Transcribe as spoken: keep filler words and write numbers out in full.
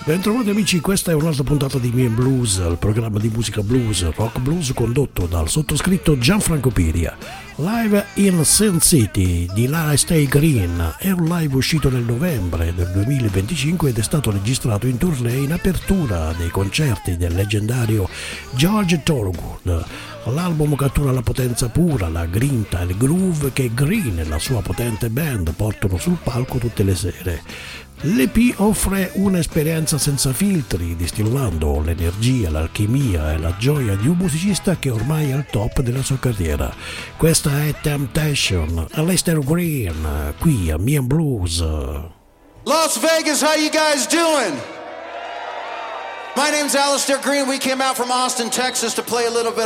Bentrovati amici, questa è un'altra puntata di Me and Blues, il programma di musica blues, rock blues condotto dal sottoscritto Gianfranco Piria. Live in Sin City di Lara Stay Green è un live uscito nel novembre del duemilaventicinque ed è stato registrato in tournée in apertura dei concerti del leggendario George Thorogood. L'album cattura la potenza pura, la grinta e il groove che Green e la sua potente band portano sul palco tutte le sere. L'E P offre un'esperienza senza filtri, distillando l'energia, l'alchimia e la gioia di un musicista che ormai è al top della sua carriera. Questa è Temptation, Aleister Green, qui a Me and Blues. Las Vegas, how you guys doing? My name's Aleister Green. We came out from Austin, Texas to play a little bit